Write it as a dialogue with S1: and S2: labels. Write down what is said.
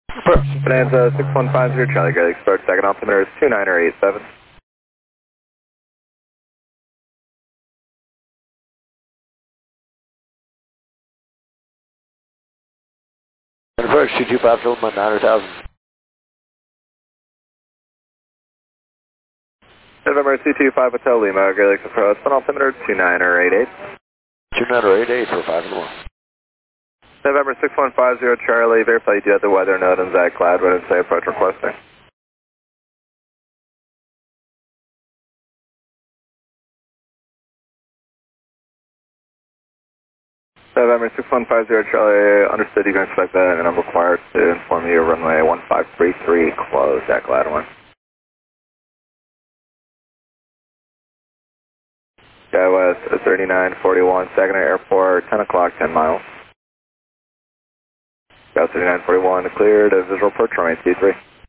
S1: Bonanza 6150 Charlie Gaelic start second altimeter is 2987.
S2: And first, 225 Philip 900,000.
S1: November 225 Hotel Lima, Gaelic approach, one altimeter 2988.
S2: 2988 for 5 and 1.
S1: November 6150 Charlie, verify you do have the weather node and Zag Cloud, when say approach requesting. November 6150 Charlie, understood you can expect that and I'm required to inform you runway 1533 closed, Zag Cloud 1. SkyWest 3941, Saginaw Airport, 10 o'clock, 10 miles. Sky 3941 cleared, visual approach runway 23.